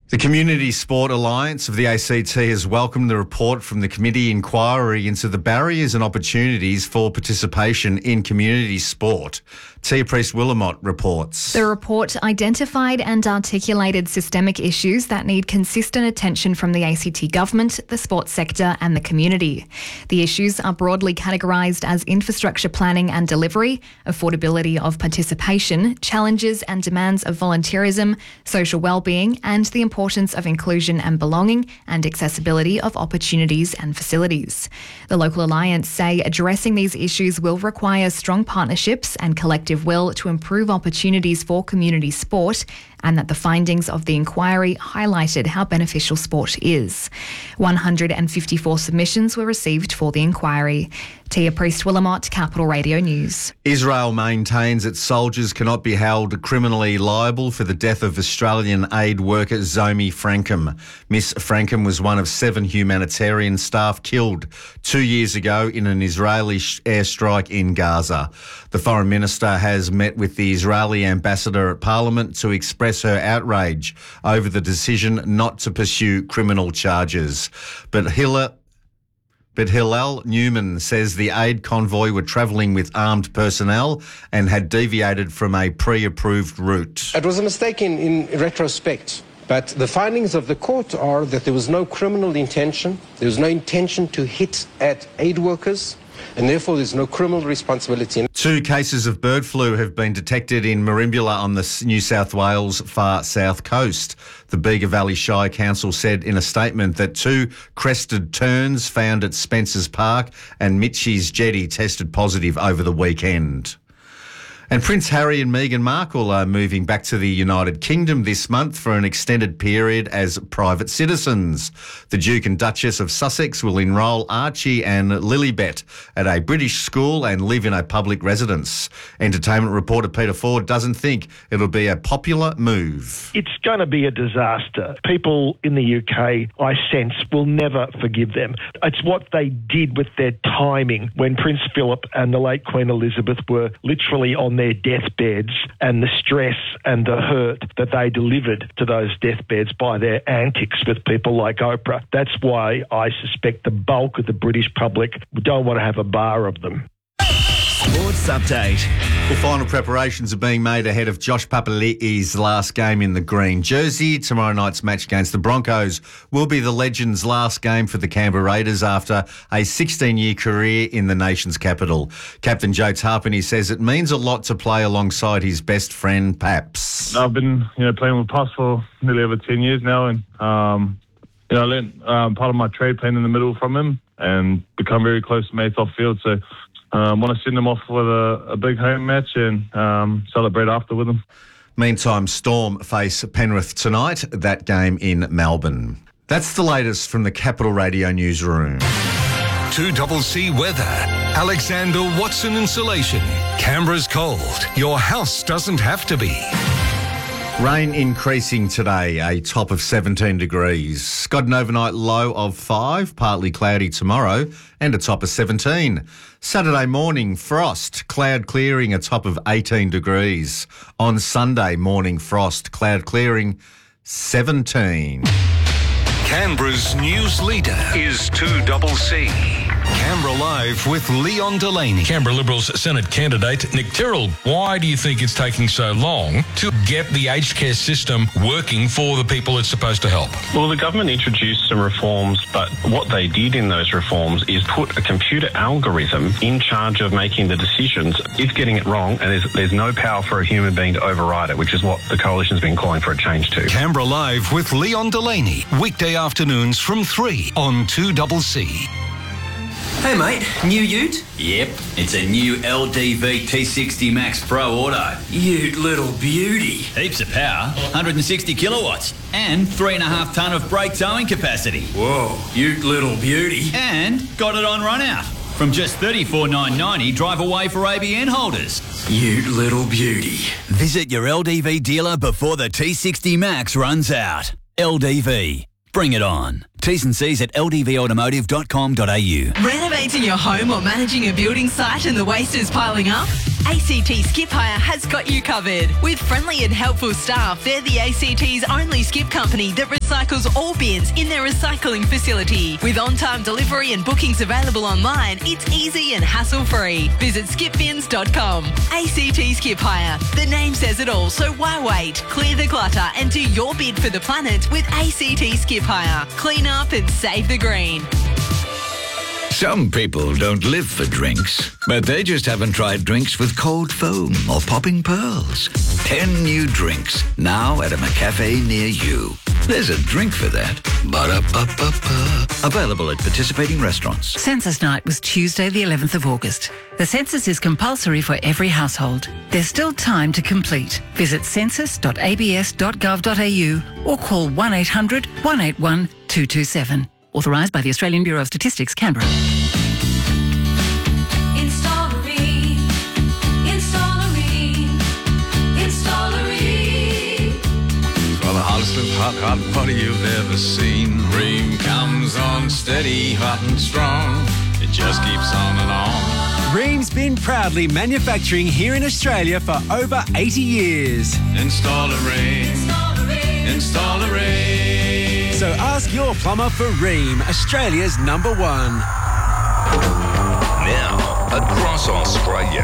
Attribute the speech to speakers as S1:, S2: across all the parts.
S1: The Community Sport Alliance of the ACT has welcomed the report from the committee inquiry into the barriers and opportunities for participation in community sport. Tia Priest-Willamott reports.
S2: The report identified and articulated systemic issues that need consistent attention from the ACT government, the sports sector and the community. The issues are broadly categorised as infrastructure planning and delivery, affordability of participation, challenges and demands of volunteerism, social wellbeing and the importance of inclusion and belonging and accessibility of opportunities and facilities. The local alliance say addressing these issues will require strong partnerships and collective will to improve opportunities for community sport, and that the findings of the inquiry highlighted how beneficial sport is. 154 submissions were received for the inquiry. Tia Priest-Willamott, Capital Radio News.
S1: Israel maintains its soldiers cannot be held criminally liable for the death of Australian aid worker Zomi Frankham. Miss Frankham was one of 7 humanitarian staff killed 2 years ago in an Israeli airstrike in Gaza. The Foreign Minister has met with the Israeli ambassador at Parliament to express her outrage over the decision not to pursue criminal charges. But Hillel Newman says the aid convoy were travelling with armed personnel and had deviated from a pre-approved route.
S3: It was a mistake in retrospect, but the findings of the court are that there was no criminal intention, there was no intention to hit at aid workers, and therefore there's no criminal responsibility.
S1: 2 cases of bird flu have been detected in Merimbula on the New South Wales far south coast. The Bega Valley Shire Council said in a statement that 2 crested terns found at Spencer's Park and Mitchie's Jetty tested positive over the weekend. And Prince Harry and Meghan Markle are moving back to the United Kingdom this month for an extended period as private citizens. The Duke and Duchess of Sussex will enrol Archie and Lilibet at a British school and live in a public residence. Entertainment reporter Peter Ford doesn't think it'll be a popular move.
S4: It's going to be a disaster. People in the UK, I sense, will never forgive them. It's what they did with their timing when Prince Philip and the late Queen Elizabeth were literally on their deathbeds, and the stress and the hurt that they delivered to those deathbeds by their antics with people like Oprah. That's why I suspect the bulk of the British public don't want to have a bar of them.
S5: Sports Update.
S1: Well, final preparations are being made ahead of Josh Papali'i's last game in the green jersey. Tomorrow night's match against the Broncos will be the legend's last game for the Canberra Raiders after a 16-year career in the nation's capital. Captain Joe Tarpany says it means a lot to play alongside his best friend, Paps.
S6: I've been playing with Paps for nearly over 10 years now, and I learned part of my trade playing in the middle from him and become very close mates off field. So I want to send them off with a big home match and celebrate after with them.
S1: Meantime, Storm face Penrith tonight, that game in Melbourne. That's the latest from the Capital Radio newsroom.
S7: 2CC weather. Alexander Watson Insulation. Canberra's cold. Your house doesn't have to be.
S1: Rain increasing today, a top of 17 degrees. Got an overnight low of 5, partly cloudy tomorrow, and a top of 17. Saturday morning, frost, cloud clearing, a top of 18 degrees. On Sunday morning, frost, cloud clearing, 17.
S7: Canberra's news leader is 2CC. Canberra Live with Leon Delaney.
S8: Canberra Liberals Senate candidate Nick Tyrrell. Why do you think it's taking so long to get the aged care system working for the people it's supposed to help?
S9: Well, the government introduced some reforms, but what they did in those reforms is put a computer algorithm in charge of making the decisions. It's getting it wrong, and there's no power for a human being to override it, which is what the coalition's been calling for a change to.
S7: Canberra Live with Leon Delaney. Weekday afternoons from 3 on 2CC.
S10: Hey mate, new ute? Yep, it's a new LDV T60 Max Pro Auto. Ute little beauty. Heaps of power, 160 kilowatts, and 3.5 tonne of brake towing capacity. Whoa, ute little beauty. And got it on run out. From just $34,990 drive away for ABN holders. Ute little beauty. Visit your LDV dealer before the T60 Max runs out. LDV. Bring it on. T's and C's at ldvautomotive.com.au.
S11: Renovating your home or managing a building site and the waste is piling up? ACT Skip Hire has got you covered. With friendly and helpful staff, they're the ACT's only skip company that recycles all bins in their recycling facility. With on-time delivery and bookings available online, it's easy and hassle-free. Visit skipbins.com. ACT Skip Hire. The name says it all, so why wait? Clear the clutter and do your bid for the planet with ACT Skip Hire. Clean up and save the green.
S12: Some people don't live for drinks, but they just haven't tried drinks with cold foam or popping pearls. 10 new drinks, now at a McCafe near you. There's a drink for that. Ba-da-ba-ba-ba. Available at participating restaurants.
S13: Census night was Tuesday the 11th of August. The census is compulsory for every household. There's still time to complete. Visit census.abs.gov.au or call 1800 181 227. Authorised by the Australian Bureau of Statistics, Canberra.
S14: For the hottest of hot butter you've ever seen. Ream comes on steady, hot and strong. It just keeps on and on.
S15: Ream's been proudly manufacturing here in Australia for over 80 years.
S14: Install a Ream. Install a Ream.
S15: So ask your plumber for Ream, Australia's #1.
S7: Now, across Australia.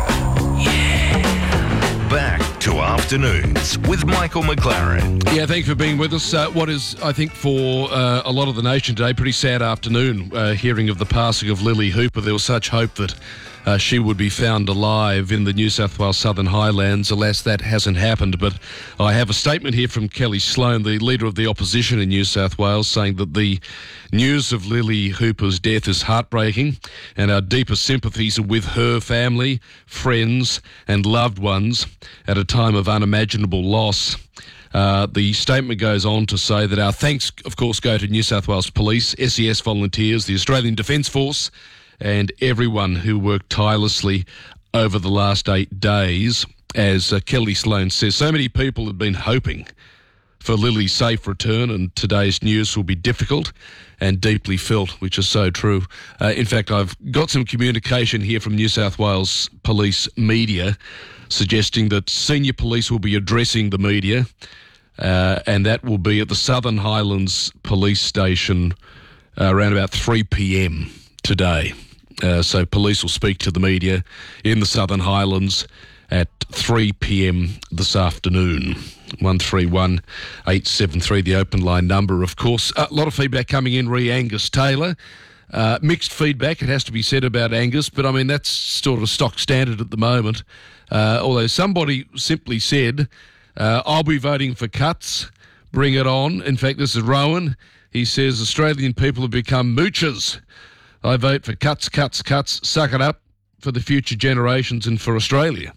S7: Back to Afternoons with Michael McLaren.
S16: Yeah, thank you for being with us. What is, I think, for a lot of the nation today, pretty sad afternoon, hearing of the passing of Lily Hooper. There was such hope that she would be found alive in the New South Wales Southern Highlands. Alas, that hasn't happened. But I have a statement here from Kelly Sloan, the Leader of the Opposition in New South Wales, saying that the news of Lily Hooper's death is heartbreaking and our deepest sympathies are with her family, friends and loved ones at a time of unimaginable loss. The statement goes on to say that our thanks, of course, go to New South Wales Police, SES volunteers, the Australian Defence Force, and everyone who worked tirelessly over the last 8 days. As Kelly Sloan says, so many people have been hoping for Lily's safe return, and today's news will be difficult and deeply felt, which is so true. In fact, I've got some communication here from New South Wales Police media suggesting that senior police will be addressing the media, and that will be at the Southern Highlands Police Station around about 3 p.m. today. So police will speak to the media in the Southern Highlands at 3 p.m. this afternoon. 131 873, the open line number, of course. A lot of feedback coming in, Angus Taylor. Mixed feedback, it has to be said, about Angus, but I mean, that's sort of stock standard at the moment. Although somebody simply said, I'll be voting for cuts, bring it on. In fact, this is Rowan. He says, Australian people have become moochers. I vote for cuts, cuts, cuts, suck it up for the future generations and for Australia.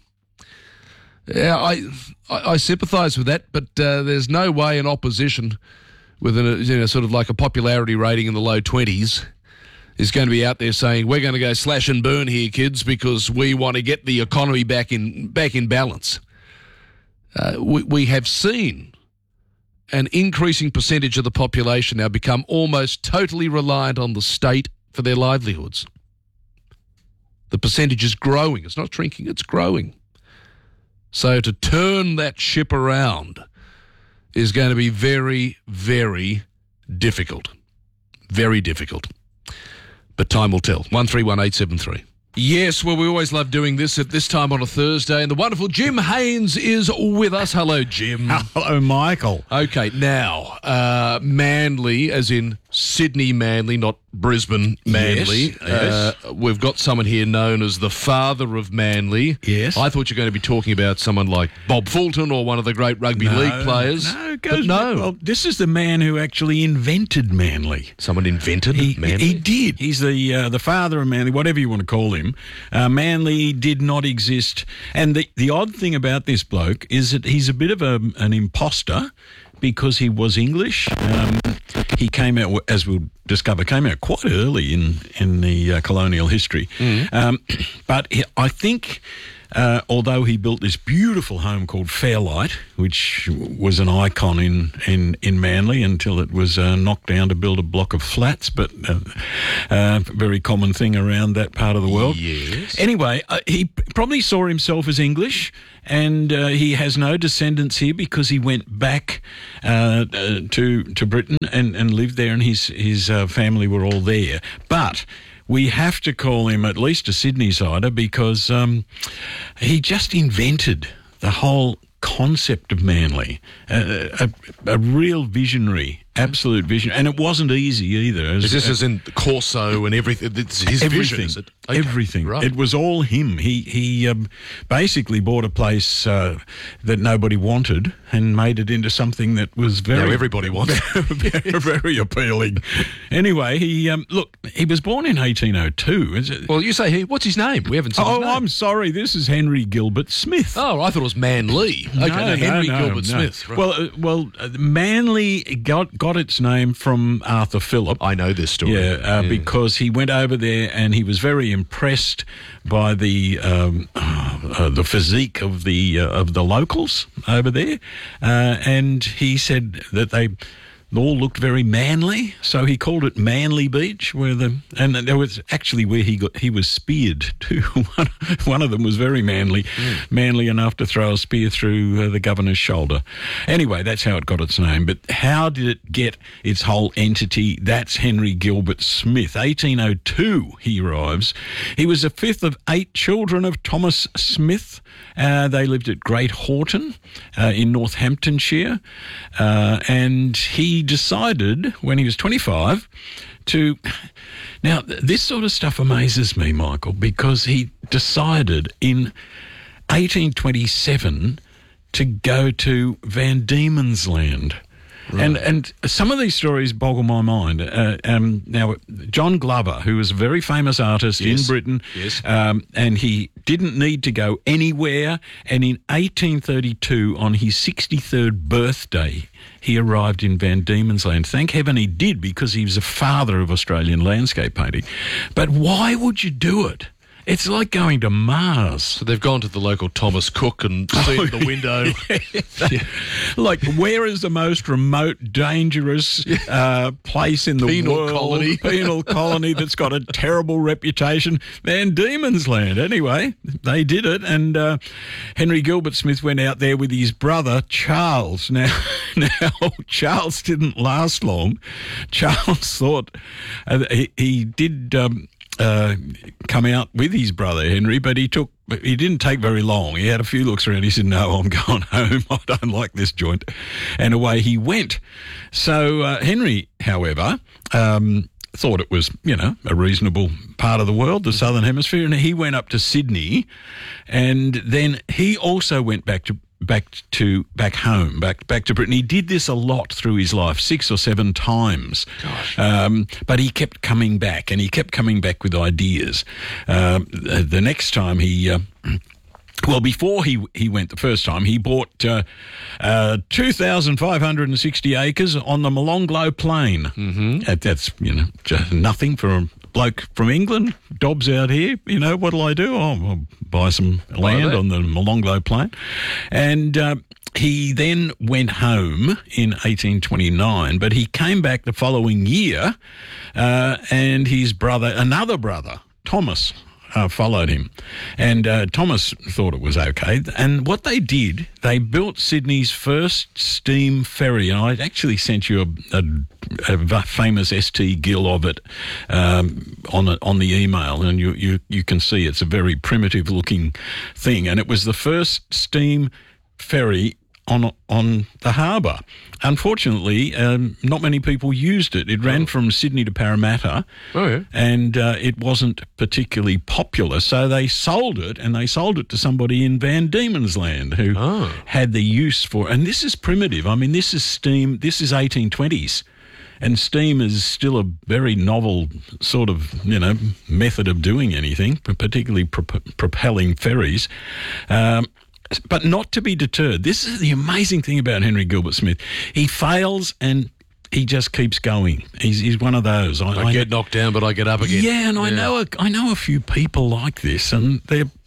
S16: Yeah, I sympathise with that, but there's no way an opposition with sort of like a popularity rating in the low 20s is going to be out there saying, we're going to go slash and burn here, kids, because we want to get the economy back in balance. We have seen an increasing percentage of the population now become almost totally reliant on the state for their livelihoods. The percentage is growing. It's not shrinking, it's growing. So to turn that ship around is going to be very, very difficult. Very difficult. But time will tell. 131873. Yes, well, we always love doing this at this time on a Thursday, and the wonderful Jim Haynes is with us. Hello, Jim.
S17: Hello, Michael.
S16: Okay, now, Manly, as in Sydney Manly, not Brisbane Manly.
S17: Yes.
S16: We've got someone here known as the father of Manly.
S17: Yes.
S16: I thought you were going to be talking about someone like Bob Fulton or one of the great rugby league players.
S17: No. Well, this is the man who actually invented Manly.
S16: Someone invented Manly?
S17: He did. He's the father of Manly, whatever you want to call him. Manly did not exist. And the odd thing about this bloke is that he's a bit of an imposter because he was English. He came out, as we'll discover, quite early in the colonial history.
S16: Mm.
S17: But I think although he built this beautiful home called Fairlight, which was an icon in Manly until it was knocked down to build a block of flats, but a very common thing around that part of the world.
S16: Yes.
S17: Anyway, he probably saw himself as English, and he has no descendants here because he went back to Britain and lived there, and his family were all there. But we have to call him at least a Sydney-sider because he just invented the whole concept of Manly, a real visionary, absolute vision, and it wasn't easy either.
S16: Is this as in Corso and everything? It's his vision, is it? Okay.
S17: Everything.
S16: Right.
S17: It was all him. He basically bought a place that nobody wanted and made it into something that was very...
S16: Now everybody wants.
S17: very appealing. Anyway, he was born in 1802.
S16: Well, you say what's his name? We haven't seen his name.
S17: I'm sorry. This is Henry Gilbert Smith.
S16: Oh, I thought it was Manly. Okay, Henry Gilbert Smith. Right.
S17: Well, Manly got its name from Arthur Phillip.
S16: I know this story.
S17: Because he went over there and he was very impressed by the physique of the locals over there, and he said that they all looked very manly, so he called it Manly Beach. And there was actually where he was speared too. One of them was very manly enough to throw a spear through the governor's shoulder. Anyway, that's how it got its name. But how did it get its whole entity? That's Henry Gilbert Smith. 1802 he arrives. He was the fifth of 8 children of Thomas Smith. They lived at Great Horton in Northamptonshire, and he decided when he was 25 to... Now, this sort of stuff amazes me, Michael, because he decided in 1827 to go to Van Diemen's Land. Right. And some of these stories boggle my mind. Now, John Glover, who was a very famous artist in Britain, and he didn't need to go anywhere, and in 1832, on his 63rd birthday, he arrived in Van Diemen's Land. Thank heaven he did, because he was a father of Australian landscape painting. But why would you do it? It's like going to Mars.
S16: So they've gone to the local Thomas Cook and seen the window.
S17: Like, where is the most remote, dangerous place in the world? Penal colony that's got a terrible reputation. Van Diemen's Land. Anyway, they did it, and Henry Gilbert Smith went out there with his brother, Charles. Now Charles didn't last long. Charles thought he did... come out with his brother Henry, but he didn't take very long. He had a few looks around. He said, "No, I'm going home. I don't like this joint," and away he went. So Henry, however, thought it was, a reasonable part of the world, the Southern Hemisphere, and he went up to Sydney, and then he also went back home to Britain. He did this a lot through his life, 6 or 7 times. Gosh. But he kept coming back, and he kept coming back with ideas. The next time before he went the first time, he bought 2,560 acres on the Molonglo Plain. Mm-hmm. That's, just nothing for a bloke from England. Dobbs out here, what'll I do? I'll buy some land on the Molonglo Plain. And he then went home in 1829, but he came back the following year, and his brother, another brother, Thomas, followed him. And Thomas thought it was okay. And what they did, they built Sydney's first steam ferry. And I actually sent you a famous ST Gill of it on the email. And you can see it's a very primitive looking thing. And it was the first steam ferry on the harbour. Unfortunately, not many people used it. It ran from Sydney to Parramatta, and it wasn't particularly popular. So they sold it, and they sold it to somebody in Van Diemen's Land who had the use for. And this is primitive. I mean, this is steam. This is 1820s. And steam is still a very novel sort of, method of doing anything, particularly propelling ferries. But not to be deterred. This is the amazing thing about Henry Gilbert Smith. He fails and he just keeps going. He's one of those.
S16: I get knocked down, but I get up again.
S17: Yeah, and I know a few people like this, and they're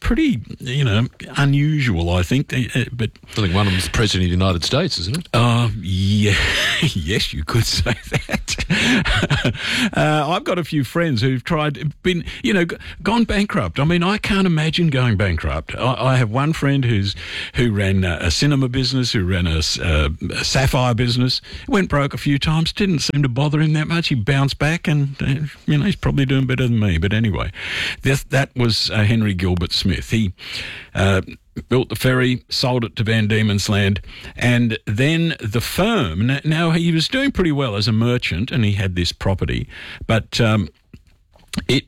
S17: pretty, unusual, I think. But
S16: I think one of them's the President of the United States, isn't it?
S17: Yeah. Yes, you could say that. I've got a few friends who've gone bankrupt. I mean, I can't imagine going bankrupt. I have one friend who ran a cinema business, who ran a sapphire business, went broke a few times, didn't seem to bother him that much. He bounced back and, he's probably doing better than me. But anyway, that was Henry Gilbert Smith. He built the ferry, sold it to Van Diemen's Land, and then the firm, now he was doing pretty well as a merchant and he had this property, but the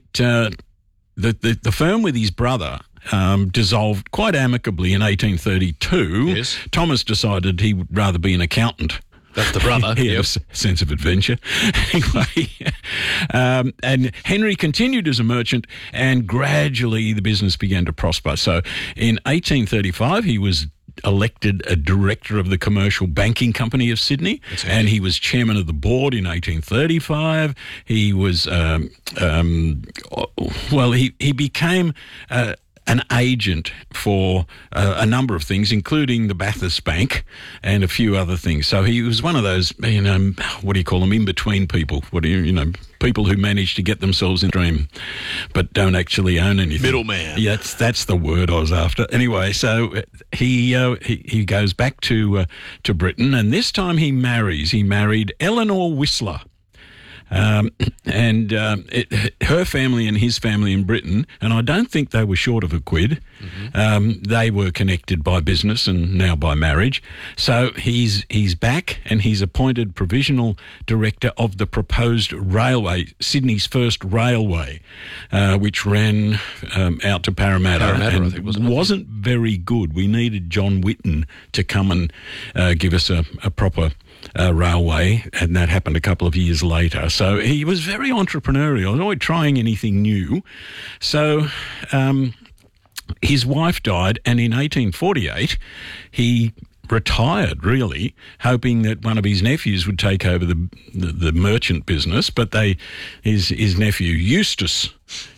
S17: firm with his brother dissolved quite amicably in 1832.
S16: Yes.
S17: Thomas decided he would rather be an accountant.
S16: That's the brother.
S17: He had a sense of adventure. Anyway, and Henry continued as a merchant, and gradually the business began to prosper. So in 1835, he was elected a director of the Commercial Banking Company of Sydney, and he was chairman of the board in 1835. He was, he became an agent for a number of things, including the Bathurst Bank and a few other things. So he was one of those, what do you call them, in-between people. People who manage to get themselves in a dream but don't actually own anything.
S16: Middleman.
S17: Yeah, that's the word I was after. Anyway, so he goes back to Britain, and this time he marries. He married Eleanor Whistler. Her family and his family in Britain, and I don't think they were short of a quid. Mm-hmm. They were connected by business and now by marriage. So he's back, and he's appointed provisional director of the proposed railway, Sydney's first railway, which ran out to Parramatta, and
S16: I think,
S17: wasn't very good. We needed John Whitten to come and give us a proper railway, and that happened a couple of years later. So he was very entrepreneurial, always trying anything new. So his wife died, and in 1848 he retired, really, hoping that one of his nephews would take over the merchant business, but his nephew Eustace,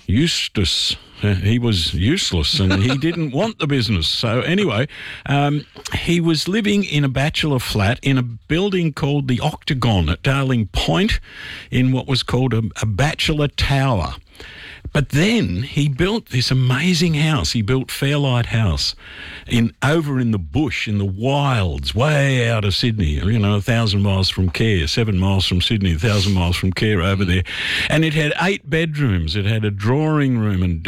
S17: he was useless and he didn't want the business. So anyway, he was living in a bachelor flat in a building called the Octagon at Darling Point in what was called a bachelor tower. But then he built this amazing house. He built Fairlight House over in the bush, in the wilds, way out of Sydney, 1,000 miles from Care, 7 miles from Sydney, 1,000 miles from Care over there. And it had 8 bedrooms. It had a drawing room and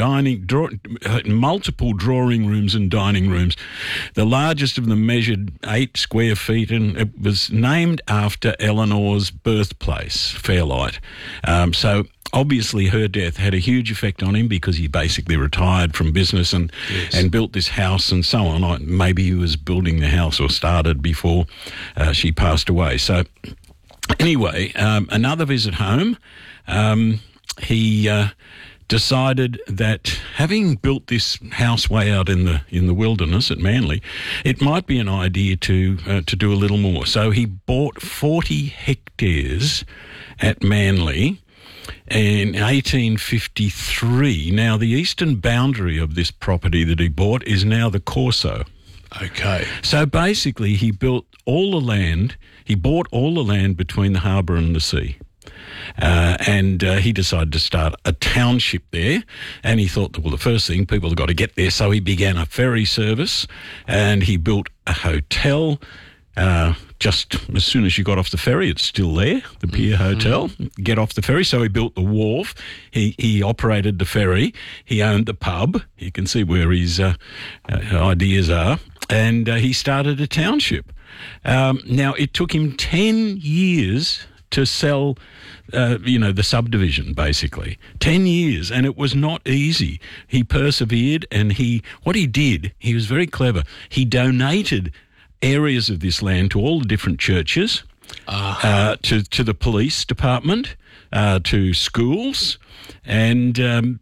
S17: multiple drawing rooms and dining rooms. The largest of them measured 8 square feet, and it was named after Eleanor's birthplace, Fairlight. So obviously her death had a huge effect on him because he basically retired from business and built this house and so on. Maybe he was building the house or started before she passed away. So anyway, another visit home, he decided that having built this house way out in the wilderness at Manly, it might be an idea to do a little more. So he bought 40 hectares at Manly in 1853. Now, the eastern boundary of this property that he bought is now the Corso.
S16: Okay.
S17: So basically, he built all the land. He bought all the land between the harbour and the sea. And he decided to start a township there, and he thought that, well, the first thing, people have got to get there, so he began a ferry service, and he built a hotel. Just as soon as you got off the ferry, it's still there, the Pier Hotel. Get off the ferry. So he built the wharf. He operated the ferry. He owned the pub. You can see where his ideas are. And he started a township. Now, it took him 10 years to sell, the subdivision, basically. 10 years, and it was not easy. He persevered, and what he did, he was very clever. He donated areas of this land to all the different churches, to the police department, to schools, and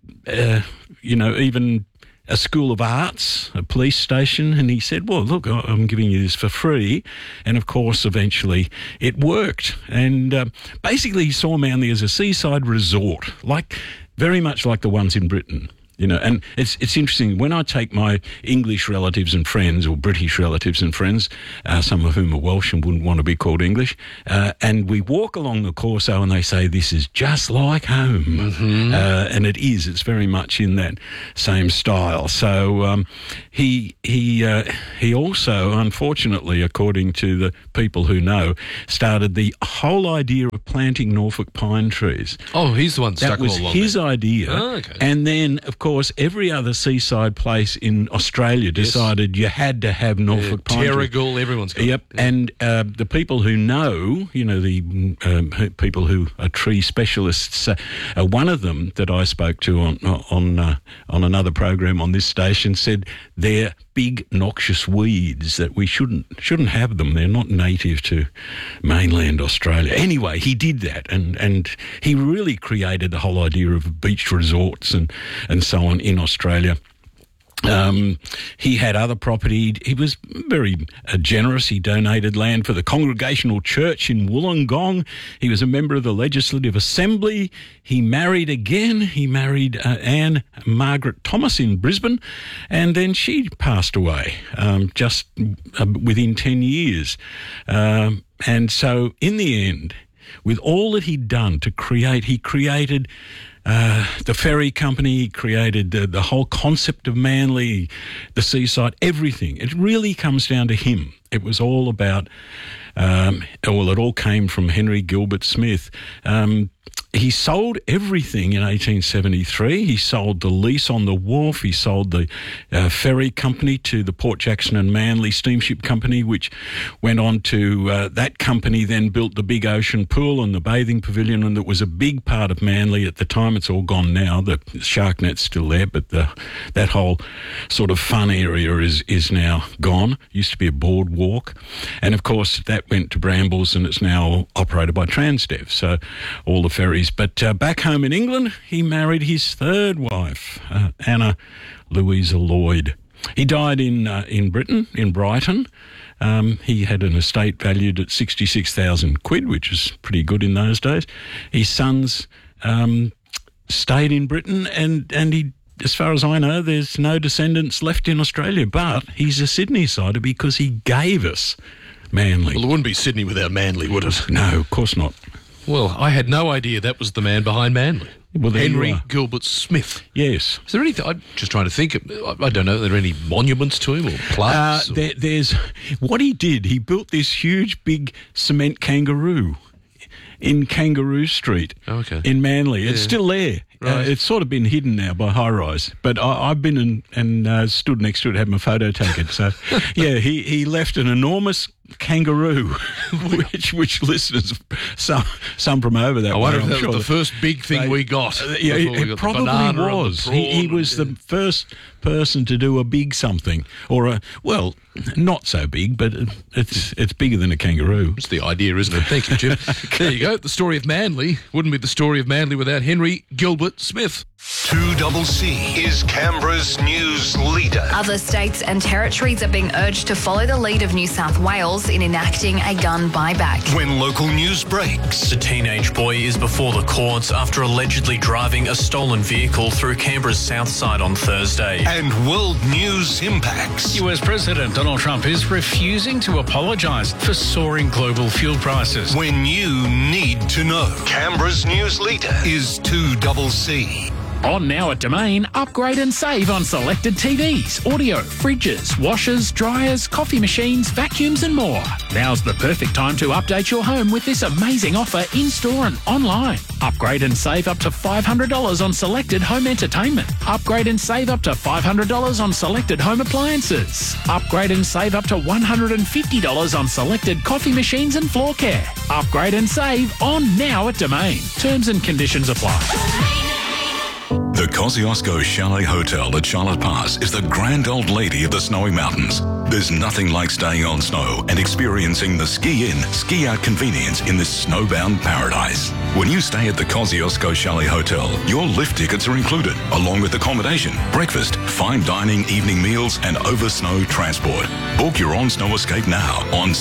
S17: even a school of arts, a police station. And he said, well, look, I'm giving you this for free. And of course, eventually it worked. And basically he saw Manly as a seaside resort, very much like the ones in Britain. You know, and it's interesting, when I take my English relatives and friends, or British relatives and friends, some of whom are Welsh and wouldn't want to be called English, and we walk along the Corso and they say, this is just like home.
S16: Mm-hmm.
S17: And it is. It's very much in that same style. So he also, unfortunately, according to the people who know, started the whole idea of planting Norfolk pine trees.
S16: Oh, he's the one stuck
S17: That was
S16: all along
S17: his
S16: there.
S17: idea.
S16: Oh, okay.
S17: And then, of course, every other seaside place in Australia decided you had to have Norfolk pine trees.
S16: Terrigal, everyone's got
S17: Yep,
S16: it.
S17: and the people who know, you know, the people who are tree specialists, one of them that I spoke to on another program on this station said they're big noxious weeds, that we shouldn't have them. They're not native to mainland Australia. Anyway, he did that, and he really created the whole idea of beach resorts and so on in Australia. He had other property. He was very generous. He donated land for the Congregational Church in Wollongong. He was a member of the Legislative Assembly. He married again. He married Anne Margaret Thomas in Brisbane, and then she passed away just within 10 years. And so in the end, with all that he'd done to create, he created the ferry company, he created the whole concept of Manly, the seaside, everything. It really comes down to him. It was all about, it all came from Henry Gilbert Smith. He sold everything in 1873. He sold the lease on the wharf. He sold the ferry company to the Port Jackson and Manly Steamship Company, which went on to, that company then built the big ocean pool and the bathing pavilion, and that was a big part of Manly at the time. It's all gone now. The shark net's still there, but that whole sort of fun area is now gone. Used to be a boardwalk. And, of course, that went to Brambles, and it's now operated by Transdev, so all the ferries. But back home in England, he married his third wife, Anna Louisa Lloyd. He died in Britain, in Brighton. He had an estate valued at 66,000 quid, which was pretty good in those days. His sons stayed in Britain, and he, as far as I know, there's no descendants left in Australia, but he's a Sydney-sider because he gave us Manly.
S16: Well, it wouldn't be Sydney without Manly, would it?
S17: No, of course not.
S16: Well, I had no idea that was the man behind Manly.
S17: Well,
S16: Henry Gilbert Smith.
S17: Yes.
S16: Is there anything? I'm just trying to think. I don't know. Are there any monuments to him or plaques?
S17: There's what he did. He built this huge, big cement kangaroo in Kangaroo Street in Manly. It's still there.
S16: Right.
S17: It's sort of been hidden now by high rise, but I've been and stood next to it, had my photo taken. So, yeah, he left an enormous kangaroo, which listeners, some from over that.
S16: I wonder
S17: way,
S16: if
S17: I'm
S16: that
S17: sure
S16: was the first big thing we got.
S17: Yeah,
S16: we
S17: it
S16: got
S17: probably
S16: the banana and
S17: was.
S16: the
S17: He
S16: prawn
S17: was the first person to do a big something, or not so big, but it's bigger than a kangaroo.
S16: It's the idea, isn't it? Thank you, Jim. There you go. The story of Manly wouldn't be the story of Manly without Henry Gilbert Smith.
S7: 2CC is Canberra's news leader.
S2: Other states and territories are being urged to follow the lead of New South Wales in enacting a gun buyback.
S7: When local news breaks.
S18: The teenage boy is before the courts after allegedly driving a stolen vehicle through Canberra's south side on Thursday.
S7: And world news impacts.
S19: US President Donald Trump is refusing to apologise for soaring global fuel prices.
S7: When you need to know. Canberra's news leader is 2CC.
S19: On now at Domain, upgrade and save on selected TVs, audio, fridges, washers, dryers, coffee machines, vacuums and more. Now's the perfect time to update your home with this amazing offer in-store and online. Upgrade and save up to $500 on selected home entertainment. Upgrade and save up to $500 on selected home appliances. Upgrade and save up to $150 on selected coffee machines and floor care. Upgrade and save on now at Domain. Terms and conditions apply.
S20: The Kosciuszko Chalet Hotel at Charlotte Pass is the grand old lady of the Snowy Mountains. There's nothing like staying on snow and experiencing the ski-in, ski-out convenience in this snowbound paradise. When you stay at the Kosciuszko Chalet Hotel, your lift tickets are included, along with accommodation, breakfast, fine dining, evening meals, and over-snow transport. Book your on-snow escape now on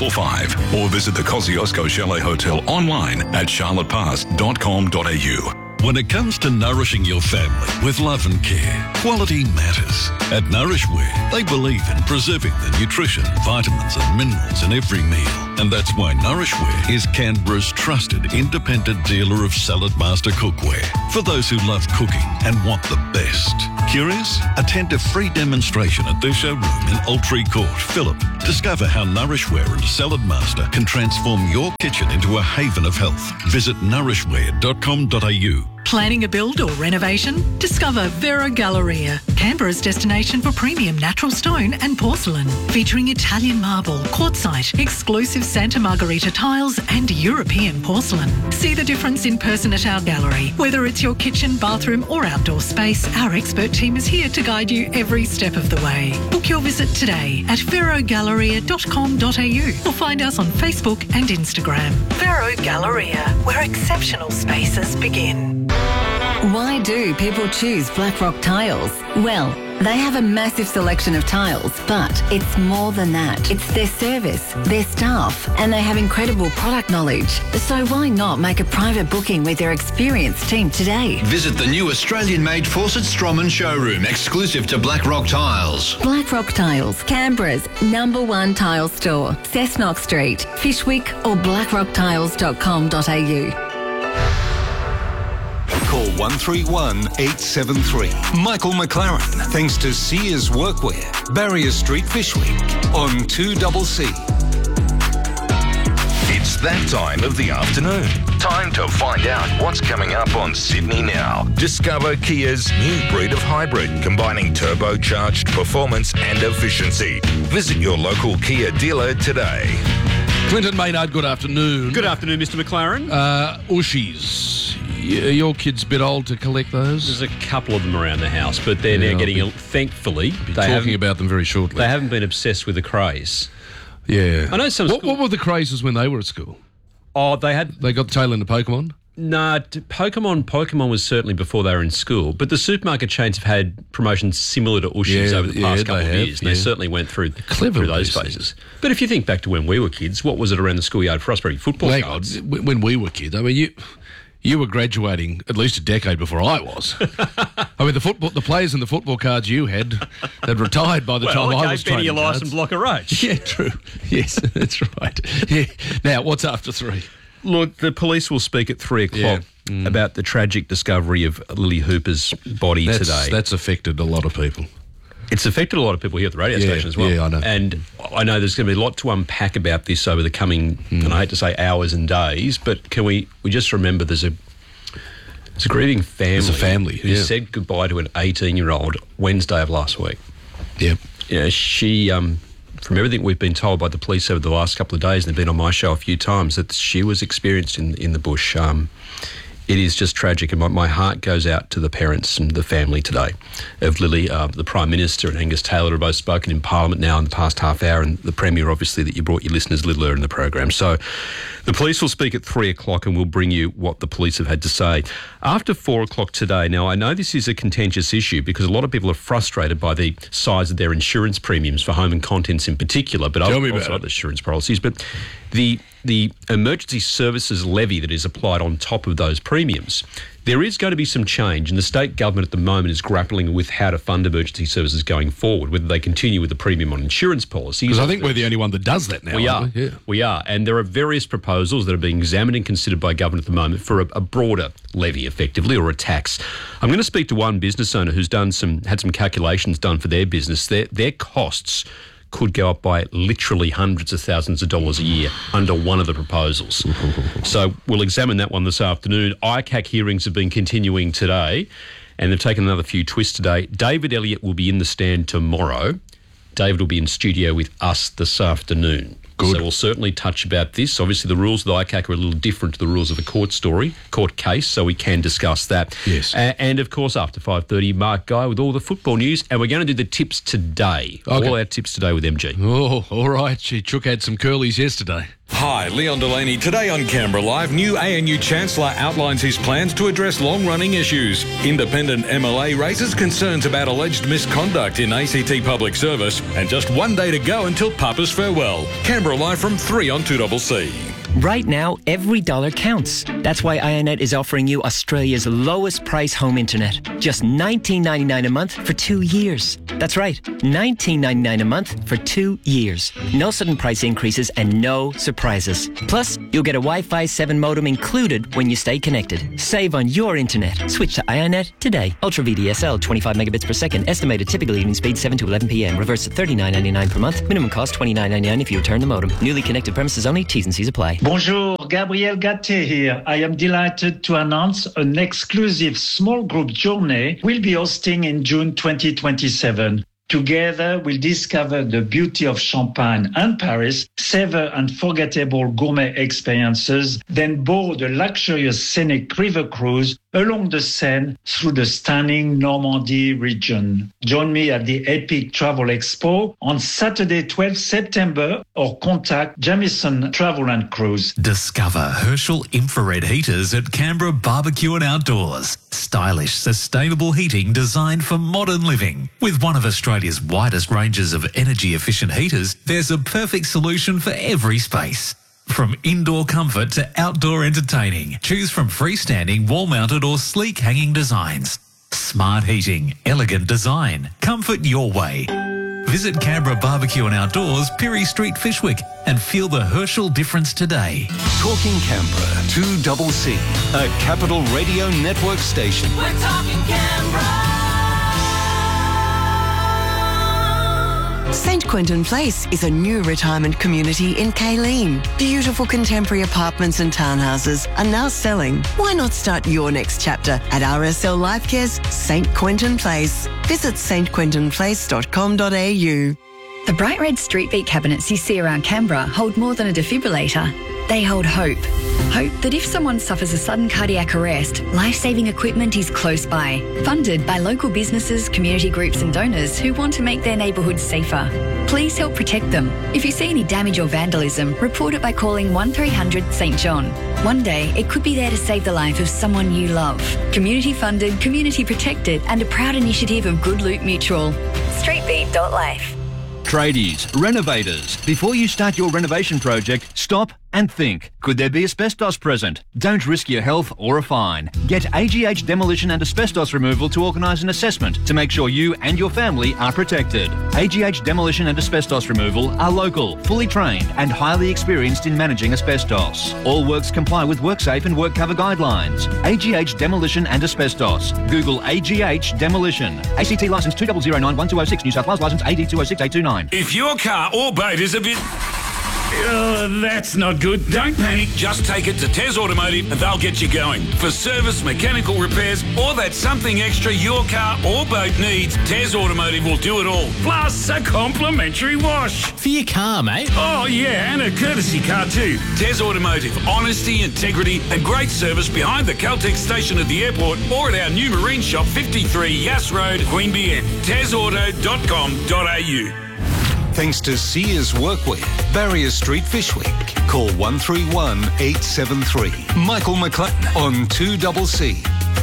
S20: 6457-1555 or visit the Kosciuszko Chalet Hotel online at charlottepass.com.au. When it comes to nourishing your family with love and care, quality matters. At Nourishware, they believe in preserving the nutrition, vitamins and minerals in every meal. And that's why Nourishware is Canberra's trusted independent dealer of Salad Master cookware for those who love cooking and want the best. Curious? Attend a free demonstration at their showroom in Altree Court, Phillip. Discover how Nourishware and Salad Master can transform your kitchen into a haven of health. Visit nourishware.com.au.
S13: Planning a build or renovation? Discover Vero Galleria, Canberra's destination for premium natural stone and porcelain, featuring Italian marble, quartzite, exclusive Santa Margherita tiles and European porcelain. See the difference in person at our gallery. Whether it's your kitchen, bathroom or outdoor space, our expert team is here to guide you every step of the way. Book your visit today at verogalleria.com.au or find us on Facebook and Instagram. Vero Galleria, where exceptional spaces begin.
S21: Why do people choose Blackrock Tiles? Well, they have a massive selection of tiles, but it's more than that. It's their service, their staff, and they have incredible product knowledge. So why not make a private booking with their experienced team today?
S22: Visit the new Australian-made Fawcett Stroman showroom, exclusive to Blackrock Tiles.
S21: Blackrock Tiles, Canberra's #1 tile store. Cessnock Street, Fishwick or blackrocktiles.com.au.
S7: Call 131 873. Michael McLaren, thanks to Sears Workwear, Barrier Street, Fishwick, on 2CC.
S23: It's that time of the afternoon. Time to find out what's coming up on Sydney Now. Discover Kia's new breed of hybrid, combining turbocharged performance and efficiency. Visit your local Kia dealer today.
S16: Clinton Maynard, good afternoon.
S24: Good afternoon, Mr. McLaren.
S16: Ushies. Your kid's a bit old to collect those?
S24: There's a couple of them around the house, but they're now getting, thankfully,
S16: talking about them very shortly.
S24: They haven't been obsessed with the craze.
S16: Yeah.
S24: I know some
S16: What were the crazes when they were at school?
S24: Oh, they got the
S16: tail end of Pokemon?
S24: No, Pokemon was certainly before they were in school, but the supermarket chains have had promotions similar to Ushies over the past couple of years, and they certainly went through those phases. But if you think back to when we were kids, what was it around the schoolyard for us? Probably football cards.
S16: When we were kids, I mean, you were graduating at least a decade before I was. I mean, the players in the football cards you had retired by the time I was trading
S24: your
S16: cards.
S24: license block of roach.
S16: Yeah, true. Yes, that's right. Yeah. Now, what's after 3?
S24: Look, the police will speak at 3 o'clock about the tragic discovery of Lily Hooper's body today.
S16: That's affected a lot of people.
S24: It's affected a lot of people here at the radio station as well.
S16: Yeah, I know.
S24: And I know there's going to be a lot to unpack about this over the coming, and I hate to say hours and days, but can we just remember there's a grieving family.
S16: There's a family
S24: who said goodbye to an 18-year-old Wednesday of last week.
S16: Yep.
S24: Yeah, she, from everything we've been told by the police over the last couple of days, and they've been on my show a few times, that she was experienced in the bush. It is just tragic, and my heart goes out to the parents and the family today of Lily. The Prime Minister and Angus Taylor have both spoken in Parliament now in the past half hour, and the Premier, obviously, that you brought your listeners a little earlier in the program. So the police will speak at 3 o'clock, and we'll bring you what the police have had to say. After 4 o'clock today, now I know this is a contentious issue because a lot of people are frustrated by the size of their insurance premiums for home and contents in particular, but also other insurance policies. But the emergency services levy that is applied on top of those premiums, there is going to be some change, and the state government at the moment is grappling with how to fund emergency services going forward, whether they continue with the premium on insurance policies.
S16: Because I think we're the only one that does that now.
S24: We are. And there are various proposals that are being examined and considered by government at the moment for a broader levy, effectively, or a tax. I'm going to speak to one business owner who's had some calculations done for their business. Their costs could go up by literally hundreds of thousands of dollars a year under one of the proposals. So we'll examine that one this afternoon. ICAC hearings have been continuing today, and they've taken another few twists today. David Elliott will be in the stand tomorrow. David will be in studio with us this afternoon. Good. So we'll certainly touch about this. Obviously, the rules of the ICAC are a little different to the rules of a court case, so we can discuss that.
S16: Yes.
S24: And, of course, after 5:30, Mark Guy with all the football news, and we're going to do the tips today.
S16: Okay.
S24: All our tips today with MG.
S16: Oh, all right. Chook had some curlies yesterday.
S20: Hi, Leon Delaney. Today on Canberra Live, new ANU Chancellor outlines his plans to address long-running issues. Independent MLA raises concerns about alleged misconduct in ACT public service. And just one day to go until Papa's farewell. Canberra Live from 3 on 2CC.
S3: Right now, every dollar counts. That's why IONET is offering you Australia's lowest price home internet. Just $19.99 a month for 2 years. That's right, $19.99 a month for 2 years. No sudden price increases and no surprises. Plus, you'll get a Wi-Fi 7 modem included when you stay connected. Save on your internet. Switch to IONET today. Ultra VDSL, 25 megabits per second. Estimated typical evening speed 7 to 11 p.m. Reverse at $39.99 per month. Minimum cost $29.99 if you return the modem. Newly connected premises only. T's and C's apply.
S4: Bonjour, Gabriel Gatté here. I am delighted to announce an exclusive small group journey we'll be hosting in June 2027. Together, we'll discover the beauty of Champagne and Paris, savor unforgettable gourmet experiences, then board a luxurious scenic river cruise along the Seine through the stunning Normandy region. Join me at the Epic Travel Expo on Saturday, 12 September, or contact Jamieson Travel and Cruise.
S5: Discover Herschel infrared heaters at Canberra Barbecue and Outdoors. Stylish, sustainable heating designed for modern living. With one of Australia's widest ranges of energy-efficient heaters, there's a perfect solution for every space. From indoor comfort to outdoor entertaining, choose from freestanding, wall-mounted or sleek hanging designs. Smart heating, elegant design, comfort your way. Visit Canberra Barbecue and Outdoors, Pirie Street, Fishwick, and feel the Herschel difference today.
S15: Talking Canberra, 2CC, a Capital Radio Network station.
S6: We're talking Canberra.
S25: St Quentin Place is a new retirement community in Kayleen. Beautiful contemporary apartments and townhouses are now selling. Why not start your next chapter at RSL Lifecare's St Quentin Place? Visit stquentinplace.com.au.
S26: The bright red street beat cabinets you see around Canberra hold more than a defibrillator. They hold hope. Hope that if someone suffers a sudden cardiac arrest, life-saving equipment is close by. Funded by local businesses, community groups and donors who want to make their neighbourhoods safer. Please help protect them. If you see any damage or vandalism, report it by calling 1300 St John. One day, it could be there to save the life of someone you love. Community funded, community protected and a proud initiative of Good Loot Mutual. Streetbeat.life.
S22: Tradies, renovators, before you start your renovation project, stop and think. Could there be asbestos present? Don't risk your health or a fine. Get AGH Demolition and Asbestos Removal to organise an assessment to make sure you and your family are protected. AGH Demolition and Asbestos Removal are local, fully trained and highly experienced in managing asbestos. All works comply with WorkSafe and WorkCover guidelines. AGH Demolition and Asbestos. Google AGH Demolition. ACT licence 2009-1206, New South Wales licence AD 206829.
S27: If your car or boat is a bit... that's not good. Don't panic. Just take it to Tez Automotive and they'll get you going. For service, mechanical repairs, or that something extra your car or boat needs, Tez Automotive will do it all. Plus a complimentary wash.
S19: For your car, mate.
S27: Oh, yeah, and a courtesy car too. Tez Automotive. Honesty, integrity and great service behind the Caltex station at the airport or at our new marine shop, 53 Yass Road, Queanbeyan. TezAuto.com.au.
S15: Thanks to Sears Workwear, Barrier Street, Fishwick. Call 131 873. Michael McLaren on 2CC.